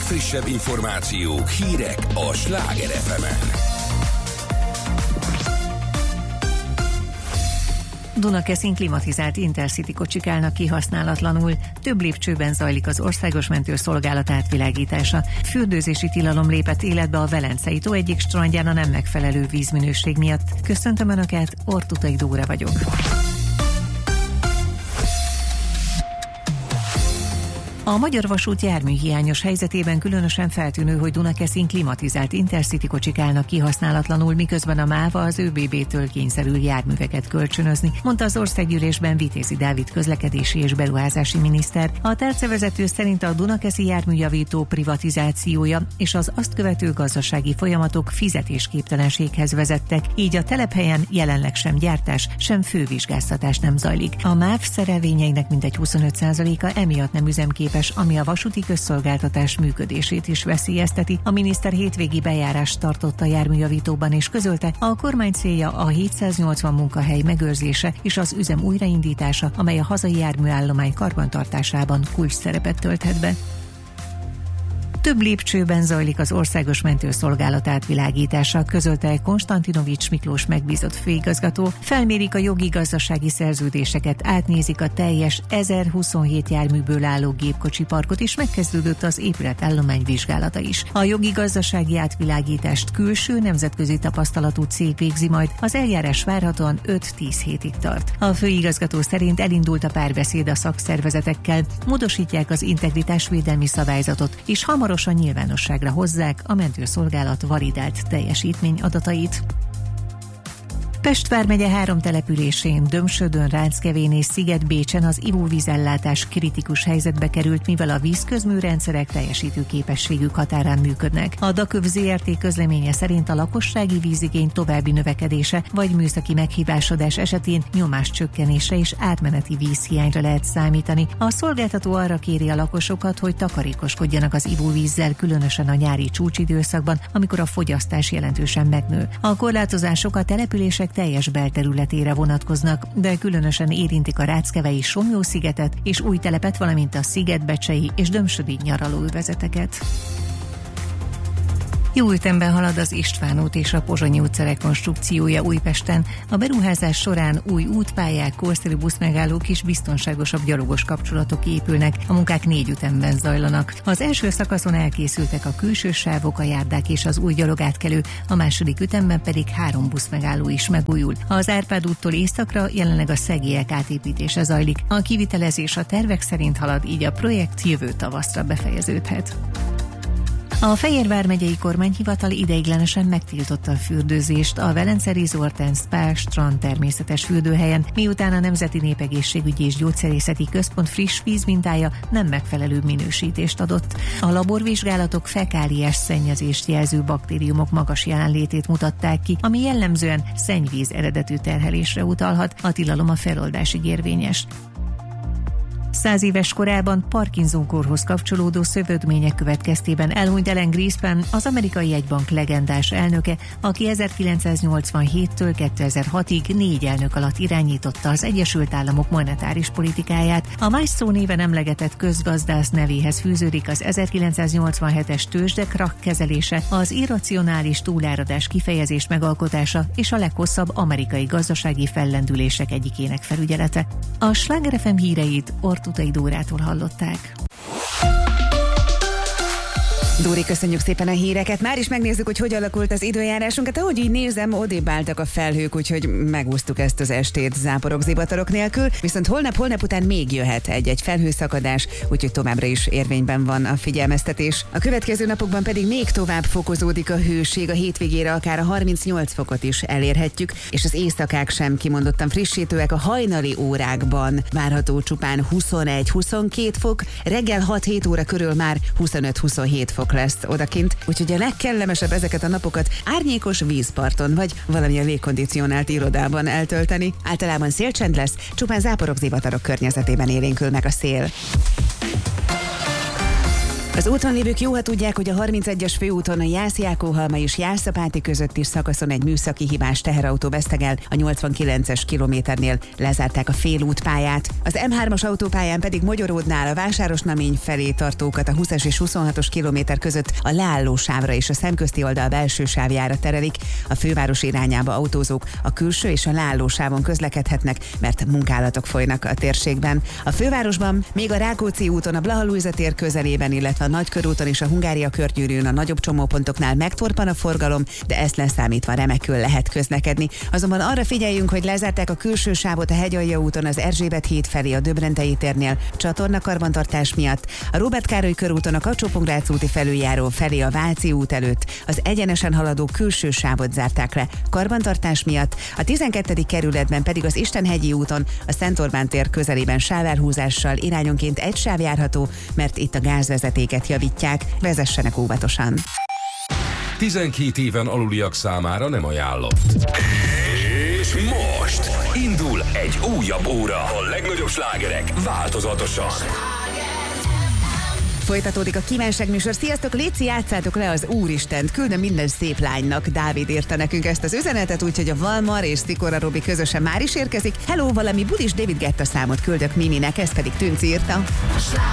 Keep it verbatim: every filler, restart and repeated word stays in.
legfrissebb információk, hírek a Sláger ef emen. Dunakeszin klimatizált Intercity kocsik állnak kihasználatlanul, több lépcsőben zajlik az országos mentőszolgálat átvilágítása. Fürdőzési tilalom lépett életbe a Velencei tó egyik strandján a nem megfelelő vízminőség miatt. Köszöntöm Önöket, Ortutai Dóra vagyok. A Magyar Vasút járműhiányos helyzetében különösen feltűnő, hogy Dunakeszin klimatizált Intercity kocsik állnak kihasználatlanul, miközben a MÁVA az ÖBB-től kényszerül járműveket kölcsönözni, mondta az országgyűlésben Vitézi Dávid közlekedési és beruházási miniszter. A tárcavezető szerint a Dunakeszi járműjavító privatizációja és az azt követő gazdasági folyamatok fizetésképtelenséghez vezettek, így a telephelyen jelenleg sem gyártás, sem fővizsgáztatás nem zajlik. A MÁV szerelvényeinek mintegy huszonöt százaléka emiatt nem üzemképes, ami a vasúti közszolgáltatás működését is veszélyezteti. A miniszter hétvégi bejárást tartott a járműjavítóban és közölte, a kormány célja a hétszáznyolcvan munkahely megőrzése és az üzem újraindítása, amely a hazai járműállomány karbantartásában kulcs szerepet tölthet be. Több lépcsőben zajlik az országos mentőszolgálat átvilágítása, közölte Konstantinovics Miklós megbízott főigazgató. Felmérik a jogi-gazdasági szerződéseket, átnézik a teljes ezerhuszonhét járműből álló gépkocsi parkot, és megkezdődött az épületállomány vizsgálata is. A jogi-gazdasági átvilágítást külső nemzetközi tapasztalatú cég végzi majd, az eljárás várhatóan öt-tíz hétig tart. A főigazgató szerint elindult a párbeszéd a szakszervezetekkel, módosítják az integritásvédelmi szabályzatot, és hamarosan nyilvánosságra hozzák a mentőszolgálat validált teljesítmény adatait. Pest vármegye három településén, Dömsödön, Ráckevén és Szigetbécsen az ivóvízellátás kritikus helyzetbe került, mivel a vízközműrendszerek teljesítő képességük határán működnek. A Daköv zé er té közleménye szerint a lakossági vízigény további növekedése vagy műszaki meghibásodás esetén nyomáscsökkenésre és átmeneti vízhiányra lehet számítani. A szolgáltató arra kéri a lakosokat, hogy takarékoskodjanak az ivóvízzel, különösen a nyári csúcsidőszakban, amikor a fogyasztás jelentősen megnő. A korlátozások a települések teljes belterületére vonatkoznak, de különösen érintik a Ráckevei Somlyó-szigetet és Újtelepet, valamint a szigetbecsei és dömsödi nyaralóövezeteket. Jó ütemben halad az István út és a Pozsonyi utca rekonstrukciója Újpesten. A beruházás során új útpályák, korszerű buszmegállók és biztonságosabb gyalogos kapcsolatok épülnek. A munkák négy ütemben zajlanak. Az első szakaszon elkészültek a külső sávok, a járdák és az új gyalogátkelő, a második ütemben pedig három buszmegálló is megújul. Az Árpád úttól északra jelenleg a szegélyek átépítése zajlik. A kivitelezés a tervek szerint halad, így a projekt jövő tavaszra befejeződhet. A Fejér vármegyei kormányhivatal ideiglenesen megtiltotta a fürdőzést a Velence Resort and Spa strand természetes fürdőhelyen, miután a Nemzeti Népegészségügyi és Gyógyszerészeti Központ friss vízmintája nem megfelelő minősítést adott. A laborvizsgálatok fekáliás szennyezést jelző baktériumok magas jelenlétét mutatták ki, ami jellemzően szennyvíz eredetű terhelésre utalhat, a tilalom a feloldásig érvényes. Száz éves korában Parkinson-kórhoz kapcsolódó szövődmények következtében elhunyt Alan Greenspan, az amerikai jegybank legendás elnöke, aki ezerkilencszáznyolcvanhéttől kétezer-hatig négy elnök alatt irányította az Egyesült Államok monetáris politikáját. A Maestro néven emlegetett közgazdász nevéhez fűződik az ezerkilencszáznyolcvanhetes tőzsde-krakk kezelése, az irracionális túláradás kifejezés megalkotása és a leghosszabb amerikai gazdasági fellendülések egyikének felügyelete. A Sláger ef em híreit Ortutai Dórától hallották. Dóri, köszönjük szépen a híreket. Már is megnézzük, hogy hogy alakult az időjárásunk. Hát ahogy így nézem, odébb álltak a felhők, úgyhogy megúsztuk ezt az estét záporok, zivatarok nélkül. Viszont holnap, holnap után még jöhet egy-egy felhőszakadás, úgyhogy továbbra is érvényben van a figyelmeztetés. A következő napokban pedig még tovább fokozódik a hőség, a hétvégére akár a harmincnyolc fokot is elérhetjük, és az éjszakák sem kimondottan frissítőek, a hajnali órákban várható csupán huszonegy-huszonkét fok, reggel hat-hét óra körül már huszonöt-huszonhét fok lesz odakint, úgyhogy a legkellemesebb ezeket a napokat árnyékos vízparton vagy valamilyen légkondicionált irodában eltölteni. Általában szélcsend lesz, csupán záporok, zivatarok környezetében élénkül meg a szél. Az úton lévők jó, ha tudják, hogy a harmincegyes főúton a Jász-Jákóhalma és Jászapáti közötti szakaszon egy műszaki hibás teherautó vesztegel, a nyolcvankilences kilométernél lezárták a félútpályát. Az em hármas autópályán pedig Mogyoródnál a Vásárosnamény felé tartókat a húszas és huszonhatos kilométer között a leálló sávra és a szemközti oldal belső sávjára terelik. A főváros irányába autózók a külső és a leálló sávon közlekedhetnek, mert munkálatok folynak a térségben. A fővárosban még a Rákóczi úton, a Blaha-Lujza tér közelében, illetve a Nagykörúton és a Hungária körgyűrűn a nagyobb csomópontoknál megtorpan a forgalom, de ezt leszámítva remekül lehet közlekedni. Azonban arra figyeljünk, hogy lezárták a külső sávot a Hegyalja úton az Erzsébet híd felé a Döbrentei térnél csatornakarbantartás miatt, a Róbert Károly körúton a Kacsó-Pongrác úti felüljáró felé a Váci út előtt az egyenesen haladó külső sávot zárták le karbantartás miatt, a tizenkettedik kerületben pedig az Istenhegyi úton a Szent Orbán tér közelében sávelhúzással irányonként egy sáv járható, mert itt a gázvezetéket javítják, vezessenek óvatosan. tizenkét éven aluliak számára nem ajánlott. És most indul egy újabb óra. A legnagyobb slágerek változatosan. Folytatódik a kívánság műsor. Sziasztok, léci, játszátok le az Úristent. Küldöm minden szép lánynak. Dávid írta nekünk ezt az üzenetet, úgyhogy a Valmar és Szikora Robi közösen már is érkezik. Hello, valami budis David Guetta számot küldök Miminek, ezt pedig Tünci írta.